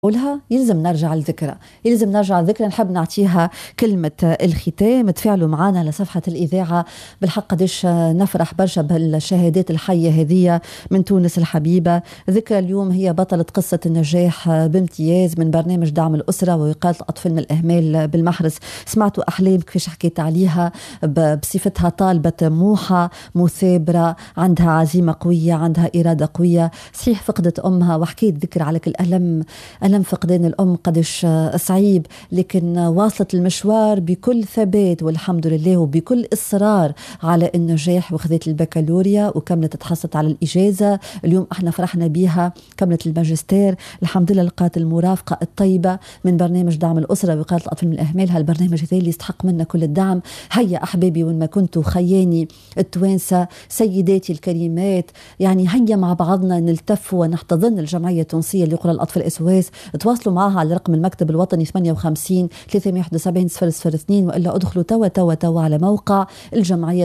قولها يلزم نرجع الذكرى. نحب نعطيها كلمة الختام. تفاعلوا معنا لصفحة الإذاعة. بالحق قديش نفرح برشا بالشهادات الحية هذه من تونس الحبيبة. ذكرى اليوم هي بطلة قصة النجاح بامتياز من برنامج دعم الأسرة ووقاية الأطفال من الإهمال بالمحرز. سمعتوا أحلام كيفاش حكيت عليها بصفتها طالبة طموحة مثابرة، عندها عزيمة قوية، عندها إرادة قوية. صحيح فقدت أمها وحكيت ذكر على كل ألم فقدان الأم قدش صعيب، لكن واصلت المشوار بكل ثبات والحمد لله وبكل إصرار على النجاح، وخذت البكالوريا وكملت تحصلت على الإجازة. اليوم احنا فرحنا بيها، كملت الماجستير الحمد لله، لقات المرافقة الطيبة من برنامج دعم الأسرة ووقاية الأطفال من الإهمال. هالبرنامج هذا اللي يستحق منا كل الدعم. هيا أحبابي وين ما كنتوا خياني التوانسة سيداتي الكريمات، يعني هيا مع بعضنا نلتف ونحتضن الجمعية التونسية لقرى الأطفال SOS. تواصلوا معها على رقم المكتب الوطني 58 371 002، وإلا ادخلوا توا على موقع الجمعية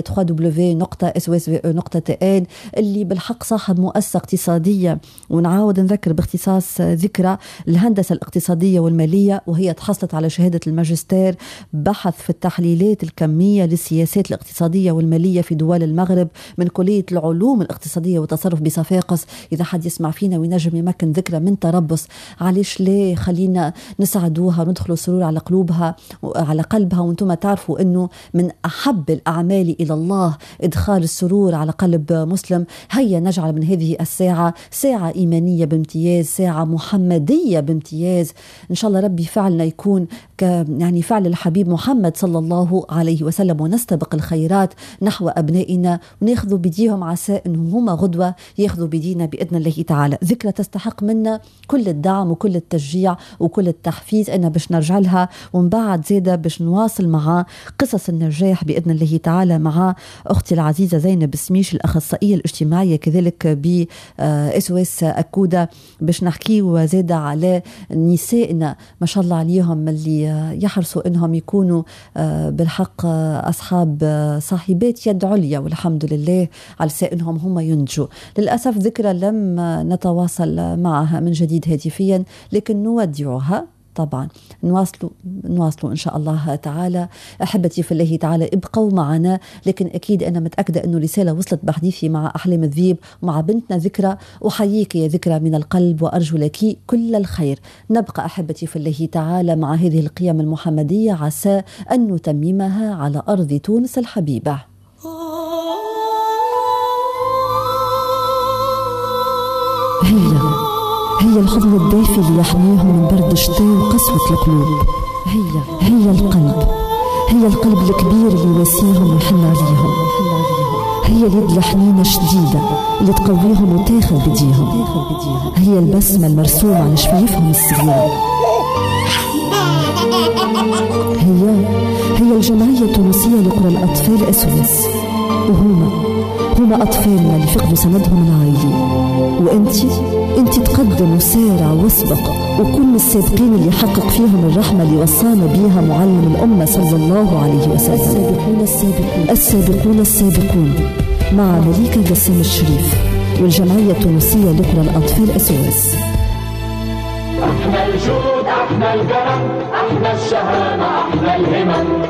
www.swsve.tn اللي بالحق صاحب مؤسسة اقتصادية. ونعاود نذكر باختصاص ذكرى الهندسة الاقتصادية والمالية، وهي تحصلت على شهادة الماجستير بحث في التحليلات الكمية للسياسات الاقتصادية والمالية في دول المغرب من كلية العلوم الاقتصادية والتصرف بصفاقس. إذا حد يسمع فينا وينجم يمكن ذكرى من تربص، علاش ليه خلينا نساعدوها وندخلوا سرور على قلوبها وعلى قلبها. وانتم تعرفوا انه من احب الاعمال الى الله ادخال السرور على قلب مسلم. هيا نجعل من هذه الساعة ساعة ايمانية بامتياز، ساعة محمدية بامتياز. ان شاء الله ربي فعلنا يكون يعني فعل الحبيب محمد صلى الله عليه وسلم، ونستبق الخيرات نحو ابنائنا وناخذوا بديهم عسى انهم هما غدوة ياخذوا بدينا باذن الله تعالى. ذكرى تستحق منا كل الدعم وكل التشجيع وكل التحفيز. أنا باش نرجع لها ومن بعد زيادة باش نواصل مع قصص النجاح بإذن الله تعالى مع أختي العزيزة زينب سميش الأخصائية الاجتماعية كذلك ب SOS أكودة، باش نحكي وزيادة على نسائنا ما شاء الله عليهم اللي يحرصوا إنهم يكونوا بالحق أصحاب صاحبات يد عليا، والحمد لله على سائنهم هم ينجوا. للأسف ذكرى لم نتواصل معها من جديد هاتفيا، لكن نودعها طبعا نواصلوا إن شاء الله تعالى. أحبتي في الله تعالى ابقوا معنا، لكن أكيد أنا متأكدة أنه رسالة وصلت بحديثي مع أحلام الذيب ومع بنتنا ذكرى. أحييك يا ذكرى من القلب وأرجو لك كل الخير. نبقى أحبتي في الله تعالى مع هذه القيم المحمدية، عسى أن نتممها على أرض تونس الحبيبة. هي الحضن الدافي اللي يحميهم من برد الشتاء وقسوة القلوب. هي القلب الكبير اللي يواسيهم ويحن عليهم. هي اليد الحنينة الشديدة اللي تقويهم وتاخذ بديهم. هي البسمة المرسومة على شفايفهم الصغيرة. هي الجمعية التونسية لقرى الأطفال SOS، وهما أطفالنا اللي فقدوا سندهم العائلي. وانت تقدم وسارع واسبق، وكل السابقين اللي حقق فيهم الرحمة اللي وصانا بيها معلم الأمة صلى الله عليه وسلم. السابقون مع مليكة قسم الشريف والجمعية التونسية لقرى الأطفال SOS. احنا الجود، احنا الكرم، احنا الشهامة، احنا الهمم.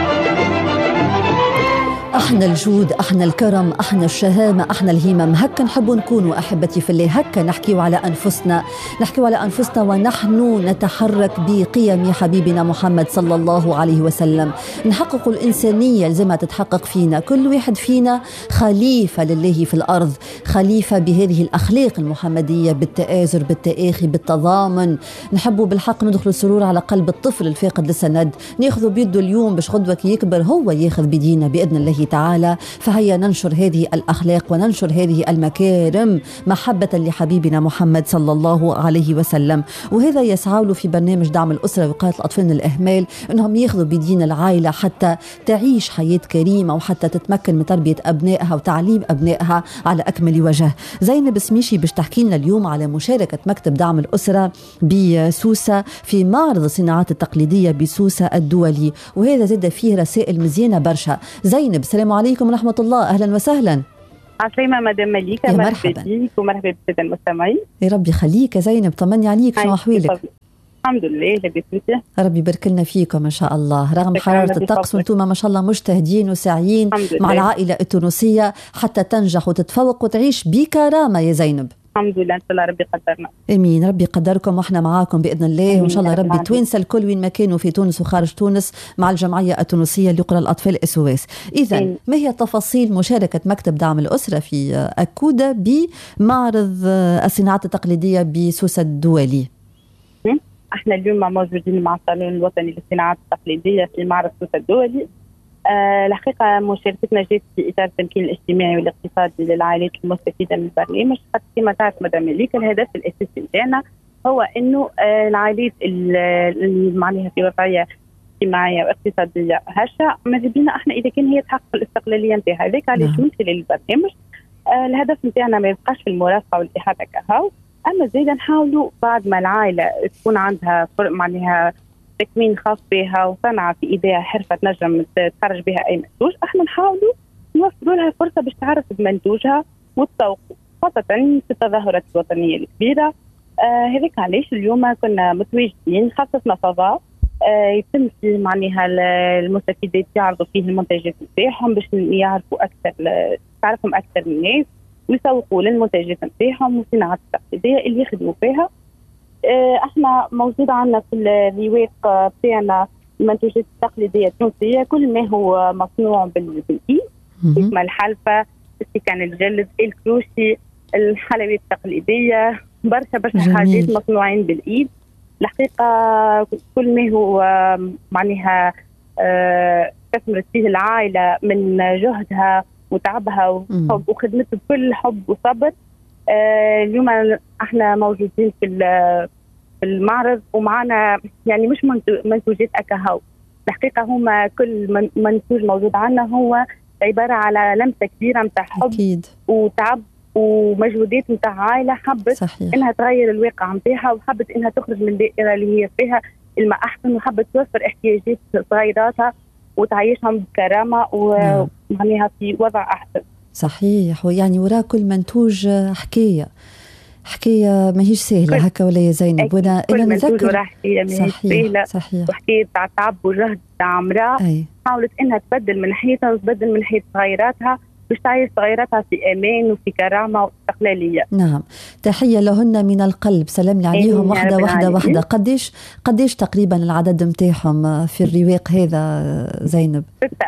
احنا الجود، احنا الكرم، احنا الشهامة، احنا الهمم. هكا نحبوا نكونوا أحبتي في الله، هكا نحكيوا على أنفسنا ونحن نتحرك بقيم حبيبنا محمد صلى الله عليه وسلم. نحقق الإنسانية لازمها تتحقق فينا. كل واحد فينا خليفة لله في الأرض، خليفة بهذه الأخلاق المحمدية، بالتآزر، بالتآخي، بالتضامن. نحبوا بالحق ندخل السرور على قلب الطفل الفاقد للسند، ناخذ بيده اليوم باش غدوة كي يكبر هو ياخذ بدينا بإذن الله تعالى. فهيا ننشر هذه الأخلاق وننشر هذه المكارم محبة لحبيبنا محمد صلى الله عليه وسلم. وهذا يسعى له في برنامج دعم الأسرة ووقاية الأطفال من الإهمال، أنهم ياخذوا بدين العائلة حتى تعيش حياة كريمة وحتى تتمكن من تربية أبنائها وتعليم أبنائها على أكمل وجه. زينب سميشي باش تحكي لنا اليوم على مشاركة مكتب دعم الأسرة بسوسة في معرض الصناعات التقليدية بسوسة الدولي، وهذا زاد فيه رسائل مزيانة برشا. زينب السلام عليكم ورحمة الله، أهلا وسهلا. عسلامة مدام مليكة، مرحبا بك ومرحبا بالسادة المستمعين. يا ربي يخليك يا زينب، طمني عليك، شنو أحوالك؟ الحمد لله لاباس انت؟ ربي يبارك لنا فيكم ان شاء الله، رغم حرارة الطقس وانتم ما شاء الله مجتهدين وساعيين مع العائلة التونسية حتى تنجح وتتفوق وتعيش بكرامة يا زينب. الحمد لله، ان شاء الله ربي قدرنا. امين، ربي يقدركم واحنا معاكم باذن الله، وان شاء الله ربي توانسه الكل وين ما كانوا في تونس وخارج تونس مع الجمعيه التونسيه لقرى الاطفال SOS. اذا ما هي تفاصيل مشاركه مكتب دعم الاسره في اكودا بمعرض الصناعات التقليديه بسوسه الدولي؟ احنا اليوم موجودين مع الصالون الوطني للصناعات التقليديه في معرض سوسه الدولي. الحقيقه مشاركتنا جات في اطار التمكين الاجتماعي والاقتصادي للعائلات المستفيده من البرنامج، خاطر كما تعرف مدام مليكة الهدف الاساسي نتاعنا هو انه العائلات اللي معناها في وضعيه اجتماعيه واقتصاديه هشه، ماذا بينا احنا اذا كان هي تحقق الاستقلاليه نتاعها، هذاك علاش من خلال البرنامج الهدف نتاعنا ما يبقاش في المرافقه والاحاطه كهو، اما زيدا نحاولوا بعد ما العائله تكون عندها معناها تكوين خاص بها وصنعة في ايديها حرفه تنجم تخرج بها اي منتوج، احنا نحاولوا نوفروا لها فرصه باش تعرف بمنتوجها وتسوقه، خاصه في التظاهرات الوطنيه الكبيره. هذاك علاش اليوم كنا متواجدين، خصصنا فضاء يتم في معناها المستفيدات يعرضوا فيه المنتجات نتاعهم باش يعرفوا اكثر، تعرفهم اكثر الناس ويسوقوا للمنتجات نتاعهم والصناعات التقليديه اللي يخدموا فيها. احنا موجود عندنا في الرواق بتاعنا المنتوجات التقليديه التونسيه، كل ما هو مصنوع بالايد، كما الحلفه، السكان الجلد، الكروشي، الحلويات التقليديه، برشا حاجات مصنوعين بالايد. الحقيقه كل ما هو معناها استثمرت فيه العائله من جهدها وتعبها وحب وخدمتها بكل حب وصبر. اليوم احنا موجودين في المعرض ومعنا يعني مش منتوجات اكاهو، الحقيقه هما كل منتوج موجود عندنا هو عباره على لمسه كبيره نتاع حب أكيد. وتعب ومجهودات نتاع عائله حبت انها تغير الواقع نتاعها وحبت انها تخرج من الدائره اللي هي فيها الما احسن، وحبت توفر احتياجات صغيراتها وتعيشهم بكرامه ومعناها في وضع احسن. صحيح، ويعني وراء كل منتوج حكايه ماهيش سهله هكا ولا يا زينب؟ وانا نذكر حكايه ماهيش سهله، وحكايه تاع تعب وجهد تاع امراه حاولت انها تبدل من حياتها وتبدل من حياه صغيراتها باش تعيش صغيراتها في امان وفي كرامه واستقلاليه. نعم، تحيه لهن من القلب، سلمني عليهم واحده. قديش تقريبا العدد نتاعهم في الرواق هذا زينب؟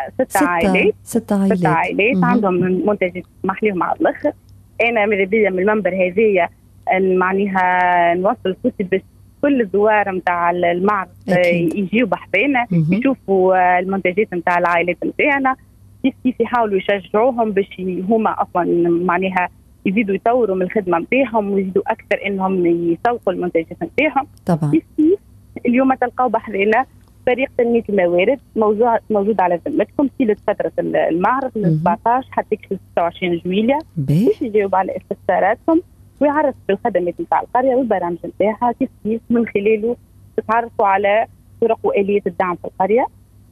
ستة عائلات عندهم منتجات محليهم على الاخر. انا ماذا بيا من المنبر هذيا معناها نوصل صوتي باش كل الزوار نتاع المعرض يجيو بحذانا يشوفوا المنتجات نتاع العائلات نتاعنا، كيف يحاولوا يشجعوهم باش هما اصلا معناها يزيدوا يطوروا من الخدمه نتاعهم ويزيدوا اكثر انهم يسوقوا المنتجات نتاعهم. طبعا كيف اليوم تلقاو بحذانا فريق تنميه الموارد موجود على ذمتكم طيله فتره المعرض من 17 حتى 26 جويلية باش يجاوب على استفساراتكم ويعرف بالخدمات نتاع القريه والبرامج نتاعها، كيف من خلاله تتعرفوا على طرق واليات الدعم في القريه.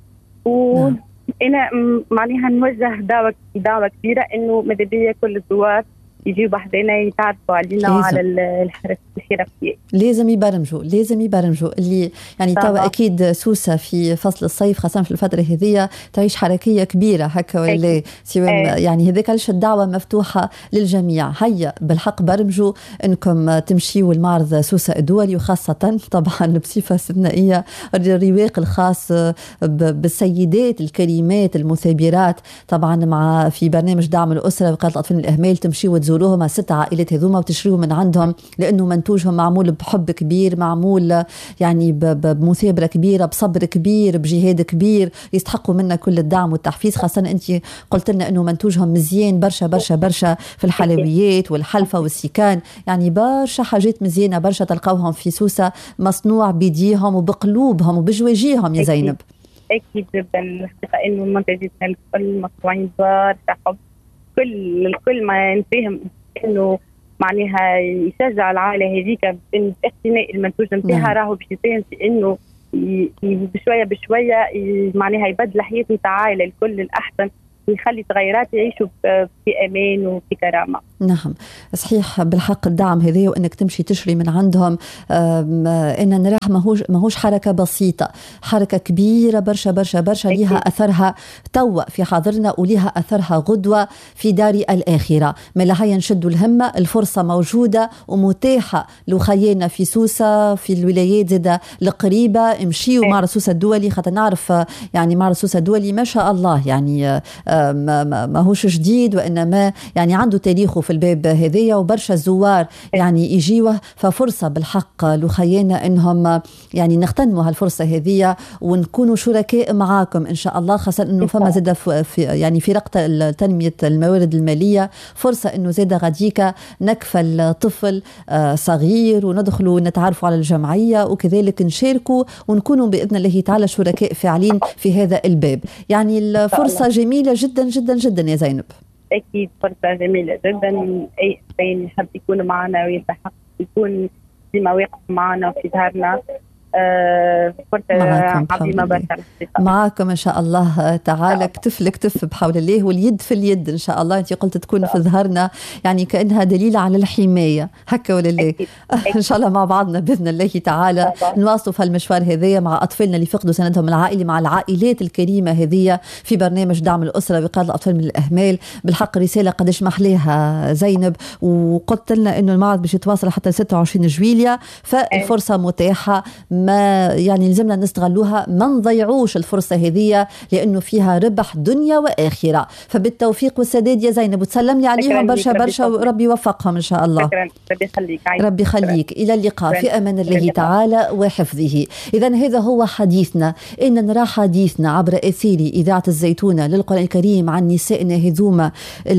انا معناها نوجه دعوه كبيره انه ماذا بيا كل الزوار يجيو بحذانا يتعرفوا علينا وعلى الحرفيات. لازم يبرمجوا اللي يعني توا اكيد سوسه في فصل الصيف خاصه في الفتره هذه تعيش حركيه كبيره هكا ولا يعني هذاك علاش الدعوه مفتوحه للجميع. هيا بالحق برمجوا انكم تمشيوا المعرض سوسه الدولي، وخاصه طبعا بصفه استثنائيه الرواق الخاص بالسيدات الكريمات المثابرات، طبعا مع في برنامج دعم الاسره وقايه الاطفال الاهمال تمشيوا تزوروهم 6 عائلات هذوما وتشتريوا من عندهم، لانه منتوجهم معمول بحب كبير، معمول يعني بمثابره كبيره، بصبر كبير، بجهاد كبير، يستحقوا منا كل الدعم والتحفيز. خاصه انت قلت لنا انه منتوجهم مزيان برشا برشا برشا في الحلويات والحلفه والسيكان، يعني برشا حاجات مزيانه برشا تلقاوهم في سوسه مصنوع بيديهم وبقلوبهم وبجواجيهم يا زينب. اكيد جدا، الحقيقه انه منتجاتنا الكل مصنوعين برشا حب. الكل ما نفهم انه معناها يشجع العائله هذيك ان اقتناء المنتوج نتاعها راهو باش يساهم في انه بشويه بشويه معناها يبدل حياه نتاع العائله الكل الاحسن يخلي تغيرات يعيشوا في امان وفي كرامه. نعم صحيح بالحق الدعم هذه، وانك تمشي تشري من عندهم ان نراه ماهوش حركه بسيطه، حركه كبيره برشا برشا برشا، ليها اثرها توا في حاضرنا وليها اثرها غدوه في دار الاخره. ما هيا نشدوا الهمه، الفرصه موجوده ومتاحه لخينا في سوسه في الولايات زاده القريبه، امشيوا مع رسوسه الدولي، خاطر نعرف يعني مع رسوسه الدولي ما شاء الله يعني ماهوش جديد، وانما يعني عنده تاريخه في الباب هذية وبرشا الزوار يعني يجيوه، ففرصة بالحق لخيانا انهم يعني نغتنموا هالفرصة هذية ونكونوا شركاء معاكم ان شاء الله، خاصة انه فما زادة في يعني في رقة تنمية الموارد المالية فرصة انه زادة غاديكا نكفل طفل صغير وندخلوا نتعرفوا على الجمعية وكذلك نشاركوا ونكونوا بإذن الله تعالى شركاء فاعلين في هذا الباب. يعني الفرصة جميلة جدا جدا جدا يا زينب. أكيد فرصة جميلة جدا، أي إنسان يحب يكون معنا ويستحق يكون ديما واقف معنا وفي ظهرنا. فرصة عظيمة برشا. معاكم إن شاء الله تعالى، كتف لكتف بحول الله واليد في اليد إن شاء الله. أنت قلت تكون في ظهرنا يعني كأنها دليل على الحماية، هكا ولا لا؟ إن شاء الله مع بعضنا بإذن الله تعالى نواصلوا في المشوار هذية مع أطفالنا اللي فقدوا سندهم العائلي، مع العائلات الكريمة هذية في برنامج دعم الأسرة وقاية الأطفال من الأهمال. بالحق رسالة قديش محليها زينب، وقلت لنا إنه المعرض باش يتواصل حتى 26 جويلية، فالفرصة متاحة، ما يعني لازمنا نستغلوها، ما نضيعوش الفرصة هذه لأنه فيها ربح دنيا وآخرة. فبالتوفيق والسداد يا زينب، وتسلم لي عليهم برشا برشا وربي يوفقهم إن شاء الله. ربي يخليك. ربي يخليك. إلى اللقاء في أمان الله تعالى وحفظه. إذن هذا هو حديثنا، إن نرى حديثنا عبر أثير إذاعة الزيتونة للقرآن الكريم عن نسائنا هذوما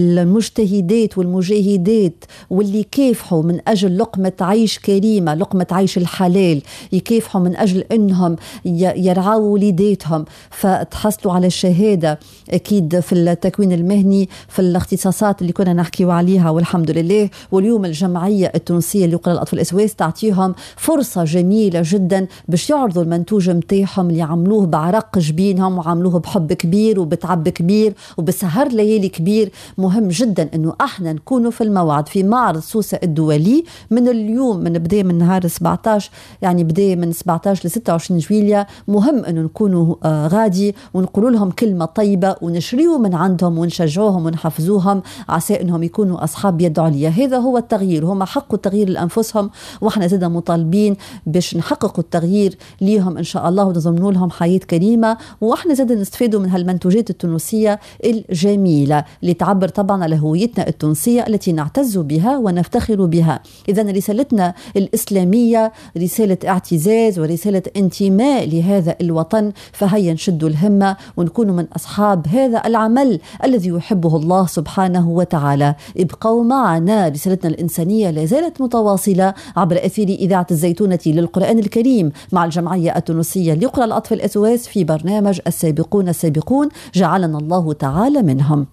المجتهدات والمجاهدات واللي كافحوا من أجل لقمة عيش كريمة، لقمة عيش الحلال، يكافحوا من أجل أنهم يرعوا وليداتهم، فتحصلوا على الشهادة أكيد في التكوين المهني في الاختصاصات اللي كنا نحكي عليها والحمد لله. واليوم الجمعية التونسية لوقاية الأطفال الأسواس تعطيهم فرصة جميلة جدا باش يعرضوا المنتوج متاعهم اللي عملوه بعرق جبينهم وعملوه بحب كبير وبتعب كبير وبسهر ليالي كبير. مهم جدا أنه احنا نكونوا في الموعد في معرض سوسة الدولي من اليوم، من بداية من نهار 17 يعني بداية من 17 ل 26 جويلية. مهم أنه نكونوا غادي ونقولوا لهم كلمة طيبة ونشريوا من عندهم ونشجعوهم ونحفزوهم عسى أنهم يكونوا أصحاب يد عليا. هذا هو التغيير، هم حقوا التغيير لأنفسهم وإحنا زيدا مطالبين باش نحققوا التغيير ليهم إن شاء الله ونضمنوا لهم حياة كريمة، وإحنا زيدا نستفيدوا من هالمنتوجات التونسية الجميلة اللي تعبر طبعا على هويتنا التونسية التي نعتز بها ونفتخر بها. إذن رسالتنا الإسلامية رسالة اعتزاز ورسالة انتماء لهذا الوطن، فهيا نشدوا الهمة ونكونوا من أصحاب هذا العمل الذي يحبه الله سبحانه وتعالى. ابقوا معنا، رسالتنا الإنسانية لا زالت متواصلة عبر أثير إذاعة الزيتونة للقرآن الكريم مع الجمعية التونسية لوقاية الأطفال الأسواس في برنامج السابقون السابقون، جعلنا الله تعالى منهم.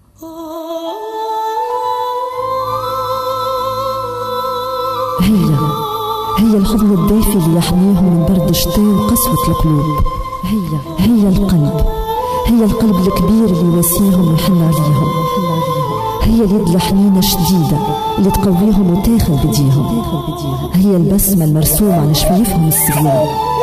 هي الحضن الدافي اللي يحميهم من برد الشتاء وقسوة القلوب. هي القلب الكبير اللي يواسيهم ويحن عليهم. هي اليد الحنينة الشديدة اللي تقويهم وتاخذ بديهم. هي البسمة المرسومة على شفايفهم الصغيرة.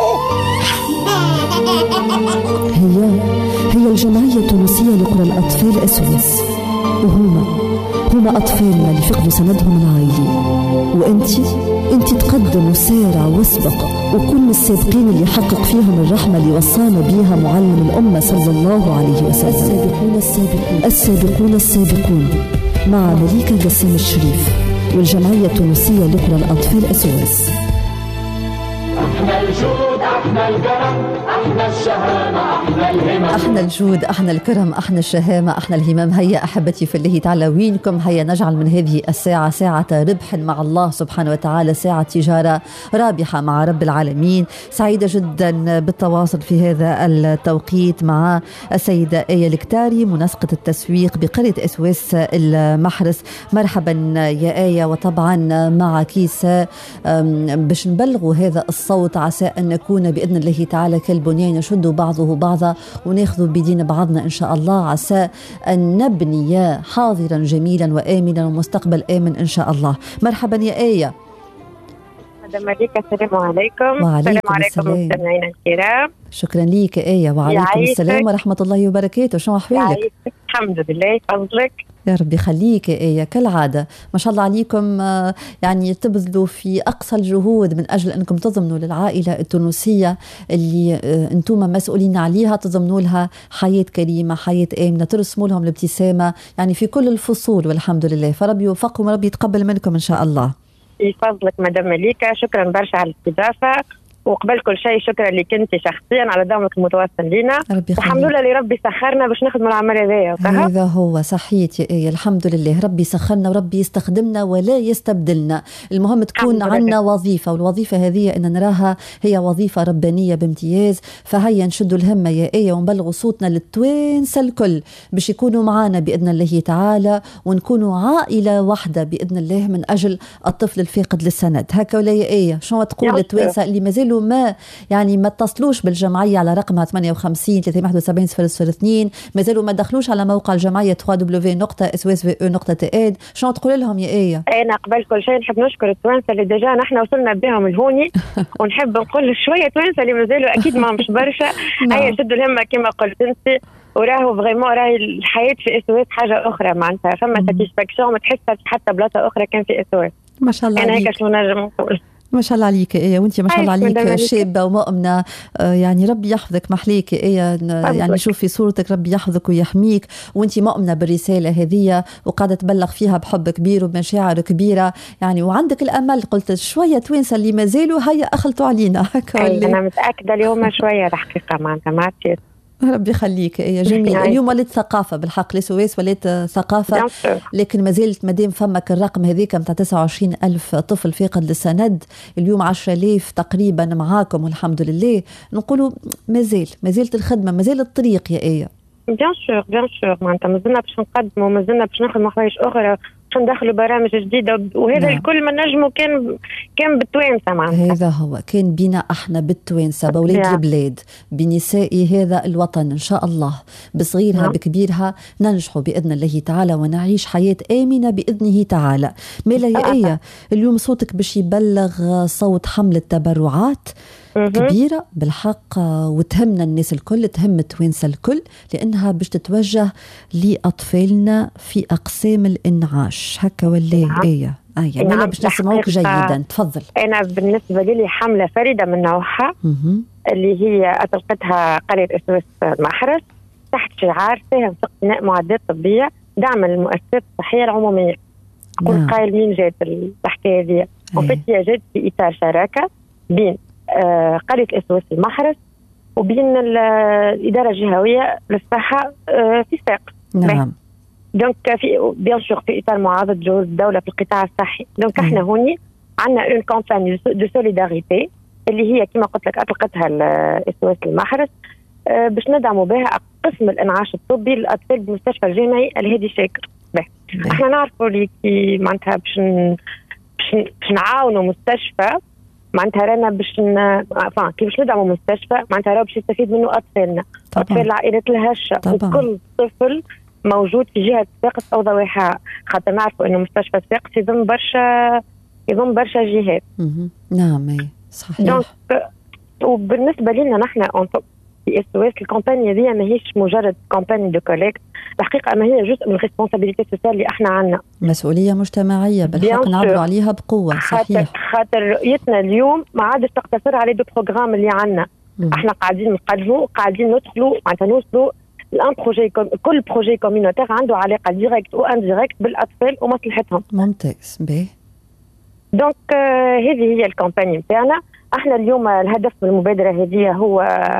هي الجمعية التونسية لوقاية الأطفال الأسواس، وهما أطفالنا اللي فقدوا سندهم العائلي. وانت تقدم وسارع واسبق وكل السابقين اللي حقق فيهم الرحمة اللي وصانا بيها معلم الأمة صلى الله عليه وسلم. السابقون مع مليكة جسام الشريف والجمعية التونسية لوقاية الأطفال الأسواس. احنا الجود، احنا الكرم، احنا الشهامة، احنا الهمم. احنا الجود، احنا الكرم، احنا الشهامة، احنا الهمم. هيا احبتي في الله تعالى وينكم، هيا نجعل من هذه الساعة ساعة ربح مع الله سبحانه وتعالى، ساعة تجارة رابحة مع رب العالمين. سعيدة جدا بالتواصل في هذا التوقيت مع السيدة آية الكتاري منسقة التسويق بقرية أسواس المحرس. مرحبا يا آية، وطبعا مع كيسة باش نبلغوا هذا الصوت عسى أن نكون نكون بإذن الله تعالى كالبنيان يشد بعضه بعضا وناخذ بدين بعضنا إن شاء الله، عسى أن نبني حاضرا جميلا وآمنا ومستقبل آمن إن شاء الله. مرحبا يا آية. مدام مليكة، السلام عليكم. وعليكم السلام مستمعينا الكرام. شكرا ليك آية. وعليكم السلام ورحمة الله وبركاته. شو أحوالك؟ الحمد لله، فضلك يا ربي خليك يا آية. كالعادة ما شاء الله عليكم، يعني تبذلوا في أقصى الجهود من أجل أنكم تضمنوا للعائلة التونسية اللي أنتم مسؤولين عليها، تضمنوا لها حياة كريمة، حياة آمنة، ترسموا لهم الابتسامة يعني في كل الفصول، والحمد لله. فربي يوفقكم وربي يتقبل منكم إن شاء الله. يفضلك مدام مليكة، شكرا برشا على الاستضافة، وقبل كل شيء شكرا لك انت شخصيا على دعمك المتواصل لنا. الحمد لله اللي ربي سخرنا باش نخدموا العمل هذايا. هذا هو صحيت يا آية، الحمد لله ربي سخرنا وربي يستخدمنا ولا يستبدلنا. المهم تكون عنا وظيفة، والوظيفة هذه ان نراها هي وظيفة ربانية بامتياز. فهيا نشدوا الهمة يا آية ونبلغوا صوتنا للتوانسة الكل باش يكونوا معنا بإذن الله تعالى، ونكونوا عائلة واحدة بإذن الله من أجل الطفل الفاقد للسند. هكا ولا يا آية؟ شو تقول للتوانسة اللي مازالوا ما اتصلوش بالجمعية على رقمها 58 371 002، ما زالوا ما دخلوش على موقع الجمعية www.swsve.tl، شنو تقول لهم يا آية؟ أنا قبل كل شيء نحب نشكر التوانسة اللي ديجا نحن وصلنا بهم لهوني ونحب نقول شوية توانسة اللي ما زالوا أكيد ما مش برشا. هيا شدوا الهمة كما قلت أنت، وراهو فريمون راهي الحياة في SOS حاجة أخرى، معناتها فما ساتيسفاكسيون ما تحسها حتى بلاطة أخرى كان في SOS. ما شاء الله أنا هيك شنو نجم نقول. ما شاء الله عليك إيه، وانت ما شاء الله عليك شابة ومؤمنة، يعني ربي يحفظك محليك إيه، يعني شوفي صورتك ربي يحفظك ويحميك، وانت مؤمنة بالرسالة هذه وقاعدة تبلغ فيها بحب كبير وبمشاعر كبيرة يعني، وعندك الأمل. قلت شوية توانسة اللي ما زالوا هيا أخلطوا علينا هكا. أنا متأكدة اليوم شوية الحقيقة معناتها ما عرفتش. ربي يخليك يا جميل. اليوم ولات ثقافة بالحق، لسويس ولات ثقافة، لكن ما زالت مادام فمك الرقم هذيك متاع 29,000 طفل فاقد للسند، اليوم 10,000 تقريبا معاكم والحمد لله. نقولوا ما زالت الخدمة، ما زال الطريق يا آية. بيان سور معناتها مازلنا باش نقدموا، مازلنا باش نخدموا حوايج أخرى، ندخلوا برامج جديدة، وهذا الكل ما نجمه كان بالتوانسة معناتها. هذا هو كان بينا احنا بالتوانسة بولاد البلاد، بنساء هذا الوطن ان شاء الله، بصغيرها بكبيرها ننجحوا باذن الله تعالى ونعيش حياة آمنة باذنه تعالى. مالا يا آية، اليوم صوتك باش يبلغ صوت حملة تبرعات كبيرة بالحق، وتهمنا الناس الكل، تهم التوانسة الكل، لأنها باش تتوجه لأطفالنا في أقسام الإنعاش. هكا ولا إيه؟ أنا باش نسمعوك جيدا، تفضل. أنا بالنسبة لي حملة فريدة من نوعها اللي هي أطلقتها قرية SOS المحرس تحت شعار ساهم في اقتناء معدات طبية، دعم المؤسسات الصحية العمومية. قل قائل مين جات الحكاية هذه؟ هي جات في إطار شراكة بين قرية SOS المحرس وبين الإدارة الجهوية للصحة في ساق. نعم. دونك في بيان سور في إطار معارضة جهود الدولة في القطاع الصحي. دونك احنا هوني عندنا اون كامباني دو سوليداريتي اللي هي كما قلت لك أطلقتها SOS المحرس باش ندعموا بها قسم الإنعاش الطبي للأطفال بمستشفى الجامعي الهادي شاكر. احنا نعرفوا اللي معناتها باش نعاونوا مستشفى، معناتها رانا كيفاش ندعموا مستشفى معناتها راه باش يستفيد منه أطفالنا، أطفال العائلات الهشة، وكل طفل موجود في جهة ساقط أو ضواحيها، خاطر نعرفوا إنه مستشفى ساقط يضم برشا جهات. نعم صحيح. دونك وبالنسبة لنا نحن في SOS الكامبانيا دي ماهيش مجرد كامباني دو كوليكت، الحقيقة ما هي جزء من الريسبونسابيلتي سوسيال اللي احنا عنا، مسؤولية مجتمعية بالحق نعبروا عليها بقوة. صحيح. خاطر رؤيتنا اليوم ما عادش تقتصر على دو بروغرام اللي عنا. احنا قاعدين نقدموا، قاعدين ندخلوا معناتها نوصلوا الان بروجي، كل بروجي كوميونيتير عنده علاقة ديريكت او انديريكت بالأطفال ومصلحتهم. ممتاز. باهي. دونك هذه هي الكامباني نتاعنا. احنا اليوم الهدف من المبادرة هذه هو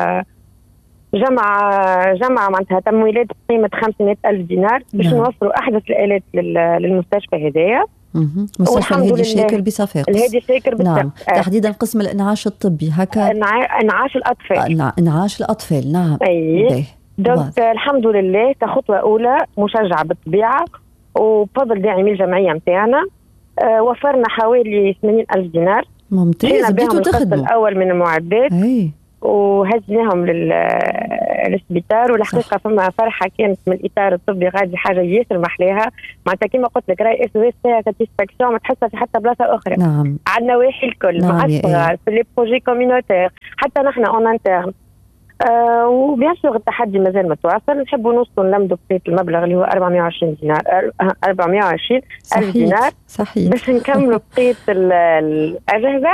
جمع معناتها تمويلات بقيمة 500,000 دينار باش نوفروا أحدث الآلات للمستشفى هذايا. مستشفى الهادي شاكر بصفاقس. الهادي شاكر نعم. تحديدا قسم الإنعاش الطبي هكا. إنعاش الأطفال. إنعاش الأطفال. نعم. أي. دونك الحمد لله كخطوة أولى مشجعة بالطبيعة وبفضل داعمي الجمعية متاعنا وفرنا حوالي 80,000 دينار ممتاز. بديتوا تخدموا الأول من المعدات وهزناهم للسبيطار، والحقيقة فما فرحة كانت من الإطار الطبي غادي حاجة ياسر محلاها معناتها كيما قلت لك راهي اس فيها ساتيسفاكسيون ما تحسها في حتى بلاصة أخرى. نعم. على النواحي الكل نعم. مع الصغار في لي بروجي كومينوتير حتى نحن اون انترن. وبيان سور التحدي مازال متواصل، نحبوا نوصلوا نلمدوا بقية المبلغ اللي هو 420 دينار 420 ألف دينار صحيح باش نكملوا بقية الأجهزة.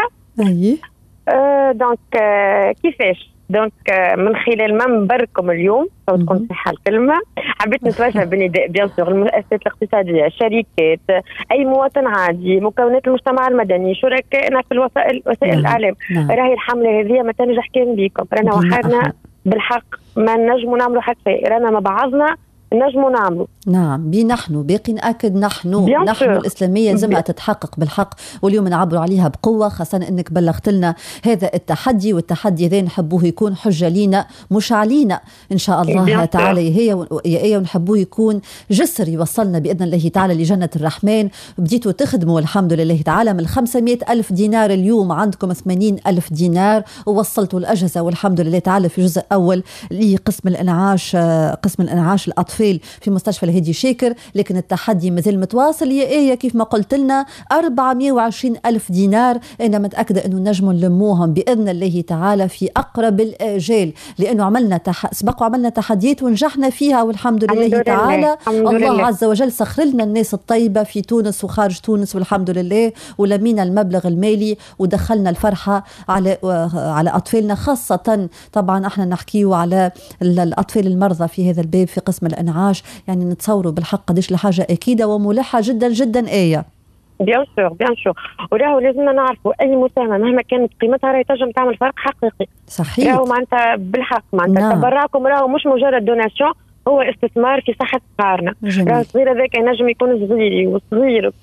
دونك كيفاش؟ دونك من خلال منبركم اليوم تكون صحة الكلمة حبيت نتوجه بنداء بيان سور المؤسسات الاقتصادية، الشركات، أي مواطن عادي، مكونات المجتمع المدني، شركائنا في وسائل الإعلام. راهي الحملة هذه ما تنجح كان بيكم، رانا وحدنا بالحق ما نجموا نعملوا حتى شيء، رانا مع بعضنا نجموا نعملوا. نعم نحن باقي نأكد نحن الإسلامية لازمها تتحقق بالحق، واليوم نعبروا عليها بقوة، خاصة أنك بلغت لنا هذا التحدي، والتحدي ذا نحبوه يكون حجة لينا مش علينا إن شاء الله تعالى هي ونحبوه يكون جسر يوصلنا بإذن الله تعالى لجنة الرحمن. بديتوا تخدموا الحمد لله تعالى من 500 ألف دينار اليوم عندكم 80 ألف دينار، ووصلتوا الأجهزة والحمد لله تعالى في جزء أول لقسم الإنعاش، قسم الإنعاش الأطفال في مستشفى الهادي شاكر، لكن التحدي مازال متواصل. يا كيف ما قلت لنا 420 ألف دينار، أنا متأكدة أنه نجم نلموهم بإذن الله تعالى في أقرب الآجال، لأنه عملنا تحديات ونجحنا فيها والحمد لله تعالى. الله عز وجل سخر لنا الناس الطيبة في تونس وخارج تونس والحمد لله، ولمينا المبلغ المالي ودخلنا الفرحة على أطفالنا، خاصة طبعا احنا نحكيه على الأطفال المرضى في هذا الباب في قسم الإنعاش. يعني نتصوروا بالحق قديش الحاجة أكيدة وملحة جدا جدا. بيان سور وراهو لازمنا نعرفوا أي مساهمة مهما كانت قيمتها راهي تنجم تعمل فرق حقيقي. صحيح. راهو معناتها بالحق معناتها تبرعكم راهو مش مجرد دوناسيون، هو استثمار في صحة صغارنا. راهو الصغير هذاك ينجم يكون صغيري وصغيرك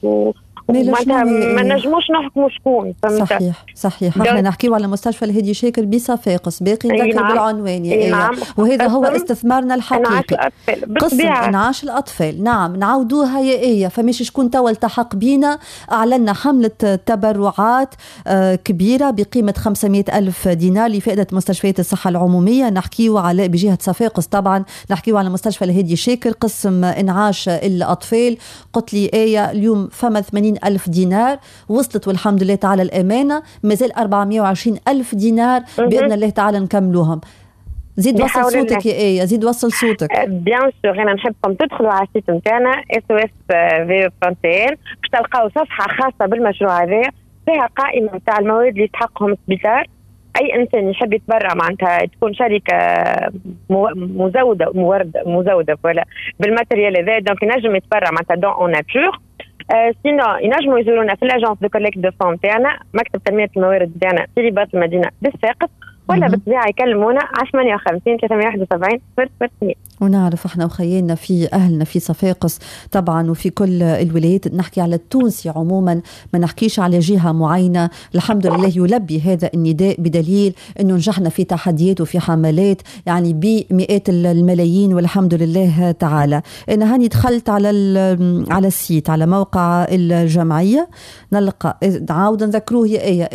ما نجموش نحكموا شكون. صحيح احنا نحكيو على مستشفى الهادي شاكر بصفاقس باقي نذكر بالعنوان وهذا هو استثمارنا الحقيقي قسم انعاش الاطفال. نعم نعودوها فمش شكون توا التحق بينا، اعلنا حملة تبرعات كبيرة بقيمة 500 ألف دينار لفائدة مستشفيات الصحة العمومية. نحكيو على بجهة صفاقس طبعا، نحكيو على مستشفى الهادي شاكر قسم انعاش الاطفال. قلت لي اليوم فما 80 ألف دينار وصلت والحمد لله تعالى الأمانة، مازال 420 ألف دينار بإذن الله تعالى نكملوهم. زيد وصل صوتك يا زيد وصل صوتك. بيان سور أنا نحبكم تدخلوا على السيت نتاعنا SOS في باش تلقاو صفحة خاصة بالمشروع هذا فيها قائمة نتاع المواد اللي يستحقهم السبيطار. أي إنسان يحب يتبرع معناتها تكون شركة مزودة ولا بالماتريال هذا دونك ينجم يتبرع معناتها دون أون ناتور. سينو ينجموا يزورونا في الاجونس دو كوليكت دو فون تاعنا مكتب تنميه الموارد تاعنا في رباط المدينه بالساقط، ولا بالطبيعه يكلمونا على 58 371 0 ونعرف احنا وخيالنا في اهلنا في صفاقس طبعا وفي كل الولايات. نحكي على التونسي عموما ما نحكيش على جهه معينه. الحمد لله يلبي هذا النداء بدليل انه نجحنا في تحديات وفي حملات يعني بمئات الملايين والحمد لله تعالى. انا هاني دخلت على السيت على موقع الجمعيه نلقى عاود نذكروه هي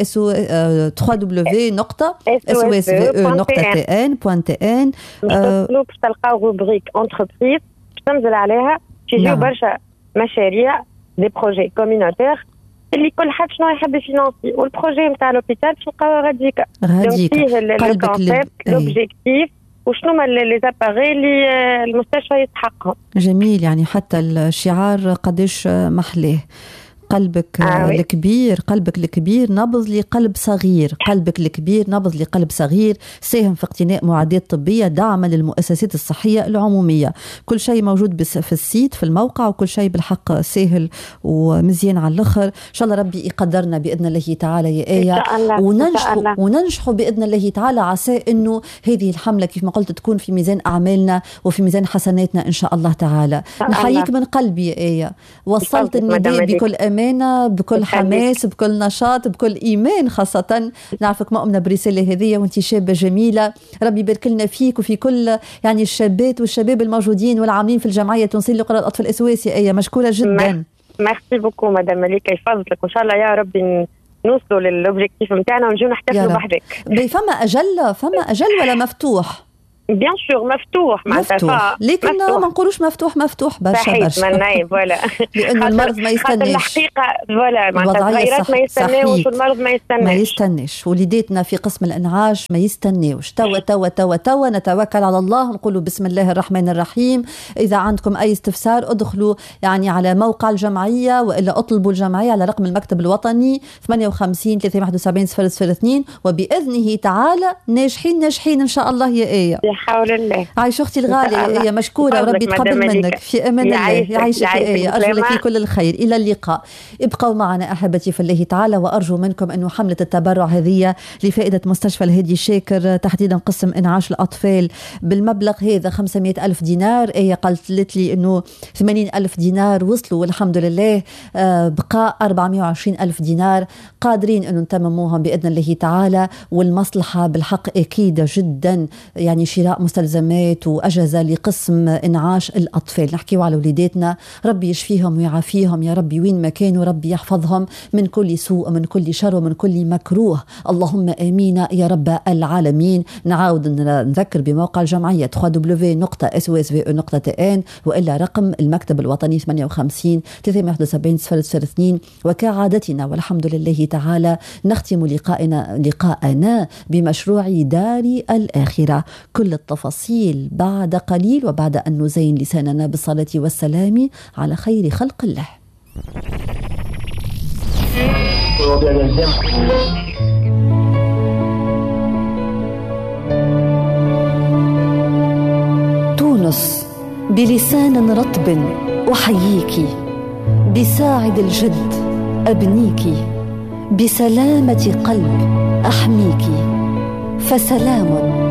www.swsve.tn باش تلقاو روبريك انتربريز تنزل عليها تيجيو برشا مشاريع دي بروجي كومينوتير اللي كل حد شنو يحب يفينانسي، والبروجي نتاع لوبيتال باش نلقاوها غاديكا فيه الكونسيبت لوبجيكتيف وشنو ما لي زاباغي اللي المستشفى يستحقهم. جميل، يعني حتى الشعار قديش محلاه. قلبك الكبير، قلبك الكبير نبض لقلب صغير، قلبك الكبير نبض لقلب صغير. ساهم في اقتناء معدات طبية دعما للمؤسسات الصحية العمومية. كل شيء موجود في السيت في الموقع وكل شيء بالحق سهل ومزيان على الآخر. إن شاء الله ربي يقدرنا بإذن الله تعالى يا آية وننجحوا بإذن الله تعالى. عسى إنه هذه الحملة كيف ما قلت تكون في ميزان أعمالنا وفي ميزان حسناتنا إن شاء الله تعالى. نحييك من قلبي يا آية، وصلت النداء بكل أمانة بكل حماس بكل نشاط بكل إيمان، خاصة نعرفك مؤمنة برسالة هذه وانت شابة جميلة. ربي يبارك لنا فيك وفي كل يعني الشابات والشباب الموجودين والعاملين في الجمعية التونسية لقراءة الأطفال SOS. يا مشكورة جدا. ميرسي بوكو مدام مليكة، يفضلك وإن شاء الله يا ربي نوصلوا للأوبجيكتيف نتاعنا ونجيو نحتفلوا بحذاك. فما أجل ولا مفتوح؟ بيان سور مفتوح مفتوح، لكن ما نقولوش مفتوح برشا نعم فوالا لأن المرض ما يستناش. الحقيقة فوالا معناتها الصغيرات ما يستناوش والمرض ما يستناش. وليداتنا في قسم الإنعاش ما يستناوش. توا نتوكل على الله، نقولوا بسم الله الرحمن الرحيم. إذا عندكم أي استفسار ادخلوا يعني على موقع الجمعية، وإلا اطلبوا الجمعية على رقم المكتب الوطني 58 371 002، وبإذنه تعالى ناجحين إن شاء الله يا آية. حول الله. عايش اختي الغالية يا مشكورة، وربي يتقبل منك في امان الله. يعيشك يا آية، ارجو لك كل الخير. الى اللقاء. ابقوا معنا احبتي في الله تعالى، وارجو منكم انه حملة التبرع هذه لفائدة مستشفى الهادي الشاكر، تحديدا قسم انعاش الاطفال، بالمبلغ هذا 500,000 دينار. آية قالت لي انه 80,000 دينار وصلوا والحمد لله، بقى 420,000 دينار قادرين انه نتمموهم باذن الله تعالى. والمصلحة بالحق اكيدة جدا، يعني شراء مستلزمات وأجهزة لقسم إنعاش الأطفال. نحكيوا على وليداتنا، ربي يشفيهم ويعافيهم يا ربي وين ما كانوا، ربي يحفظهم من كل سوء ومن كل شر ومن كل مكروه، اللهم آمين يا رب العالمين. نعاود نذكر بموقع الجمعية www.swsve.tn، وإلا رقم المكتب الوطني 58 371 002. وكعادتنا والحمد لله تعالى نختم لقاءنا بمشروع دار الآخرة. كل التفاصيل بعد قليل، وبعد أن نزين لساننا بالصلاة والسلام على خير خلق الله. تونس بلسان رطب أحييك، بساعد الجد أبنيك، بسلامة قلب أحميك. فسلام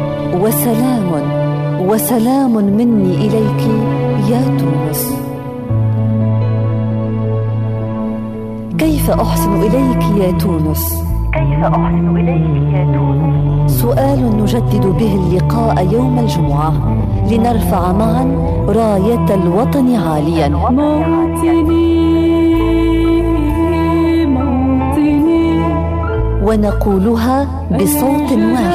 وسلام مني إليك يا تونس. كيف أحسن إليك يا تونس؟ سؤال نجدد به اللقاء يوم الجمعة، لنرفع معا راية الوطن عاليا. موطني ونقولها بصوت واحد.